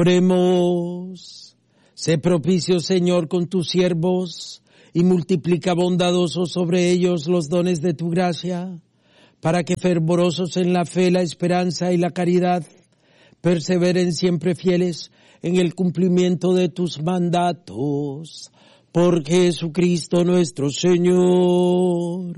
Oremos. Sé propicio, Señor, con tus siervos, y multiplica bondadoso sobre ellos los dones de tu gracia, para que fervorosos en la fe, la esperanza y la caridad, perseveren siempre fieles en el cumplimiento de tus mandatos. Por Jesucristo nuestro Señor.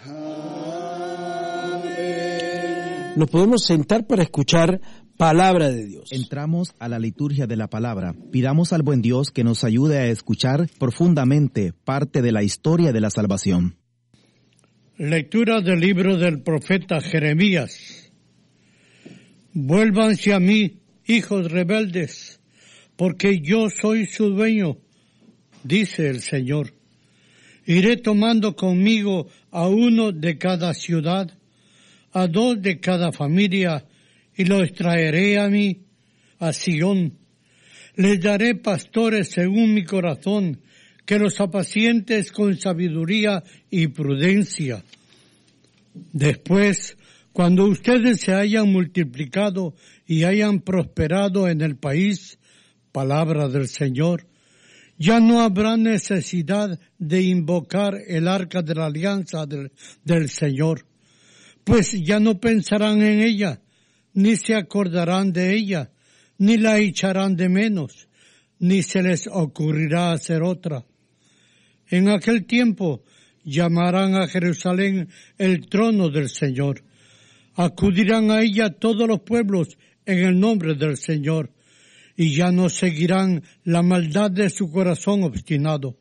Amén. Nos podemos sentar para escuchar palabra de Dios. Entramos a la liturgia de la palabra. Pidamos al buen Dios que nos ayude a escuchar profundamente parte de la historia de la salvación. Lectura del libro del profeta Jeremías. Vuélvanse a mí, hijos rebeldes, porque yo soy su dueño, dice el Señor. Iré tomando conmigo a uno de cada ciudad, a dos de cada familia, y los traeré a mí, a Sión. Les daré pastores según mi corazón, que los apacientes con sabiduría y prudencia. Después, cuando ustedes se hayan multiplicado y hayan prosperado en el país, palabra del Señor, ya no habrá necesidad de invocar el arca de la alianza del Señor, pues ya no pensarán en ella, ni se acordarán de ella, ni la echarán de menos, ni se les ocurrirá hacer otra. En aquel tiempo llamarán a Jerusalén el trono del Señor. Acudirán a ella todos los pueblos en el nombre del Señor, y ya no seguirán la maldad de su corazón obstinado.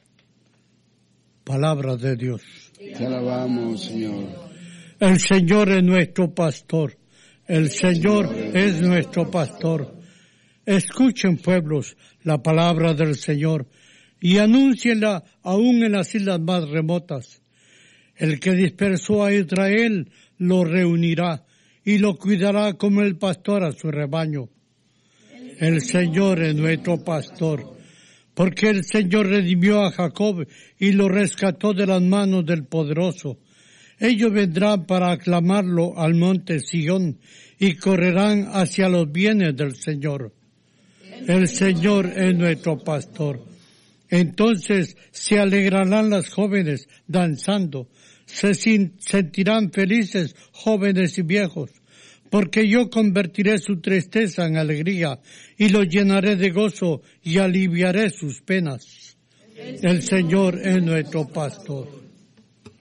Palabra de Dios. Te alabamos, Señor. El Señor es nuestro pastor. El Señor es nuestro pastor. Escuchen, pueblos, la palabra del Señor y anúncienla aún en las islas más remotas. El que dispersó a Israel lo reunirá y lo cuidará como el pastor a su rebaño. El Señor es nuestro pastor, porque el Señor redimió a Jacob y lo rescató de las manos del poderoso. Ellos vendrán para aclamarlo al monte Sión y correrán hacia los bienes del Señor. El Señor es nuestro pastor. Entonces se alegrarán las jóvenes danzando, se sentirán felices jóvenes y viejos, porque yo convertiré su tristeza en alegría y los llenaré de gozo y aliviaré sus penas. El Señor es nuestro pastor.